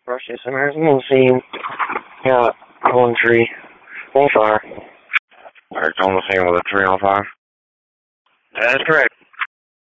Russia Center is on the scene. Yeah, one tree. Full fire. Alright, on the scene with a tree on fire? That's correct.